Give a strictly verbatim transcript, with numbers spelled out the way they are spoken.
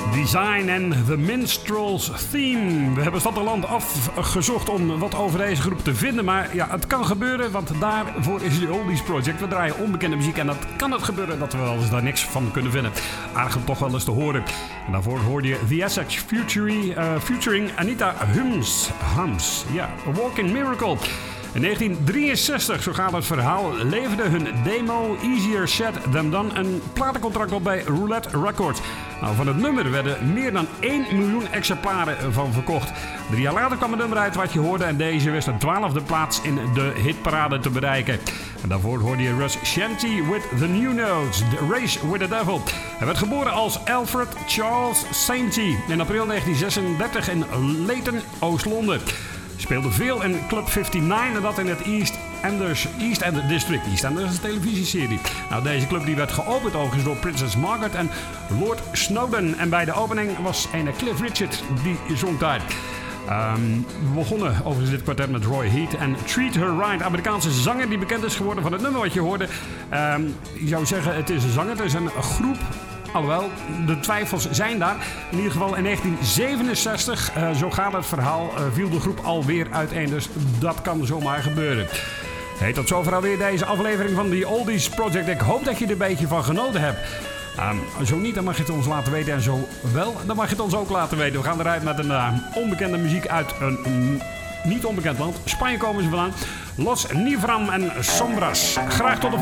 Design en The Minstrel's Theme. We hebben stad en land afgezocht om wat over deze groep te vinden. Maar ja, het kan gebeuren, want daarvoor is de Oldies Project. We draaien onbekende muziek en dat kan het gebeuren dat we wel eens daar niks van kunnen vinden. Aardig om toch wel eens te horen. En daarvoor hoorde je The Essex featuring, uh, featuring Anita Hums. Hums, ja, A Walking Miracle. In negentien drieënzestig, zo gaat het verhaal, leverde hun demo Easier Said Than Done een platencontract op bij Roulette Records. Nou, van het nummer werden meer dan één miljoen exemplaren van verkocht. Drie jaar later kwam het nummer uit wat je hoorde en deze wist een twaalfde plaats in de hitparade te bereiken. En daarvoor hoorde je Russ Shanty with The New Notes, The Race with the Devil. Hij werd geboren als Alfred Charles Sainty in april negentien zesendertig in Leyton, Oost-Londen. Speelde veel in Club vijfenvijftig en dat in het East Enders, East End District. East Enders is een televisieserie. Nou, deze club die werd geopend overigens door Princess Margaret en Lord Snowdon. En bij de opening was een Cliff Richard die zong daar. Um, we begonnen overigens dit kwartet met Roy Heath en Treat Her Right. Amerikaanse zanger die bekend is geworden van het nummer wat je hoorde. Um, je zou zeggen het is een zanger, het is een groep. Alhoewel, de twijfels zijn daar. In ieder geval in negentien zevenenzestig, uh, zo gaat het verhaal, uh, viel de groep alweer uiteen. Dus dat kan zomaar gebeuren. Hey, tot zover alweer deze aflevering van The Oldies Project. Ik hoop dat je er een beetje van genoten hebt. Um, zo niet, dan mag je het ons laten weten. En zo wel, dan mag je het ons ook laten weten. We gaan eruit met een uh, onbekende muziek uit een um, niet onbekend land. Spanje komen ze vandaan. Los Nivram en Sombras. Graag tot de volgende.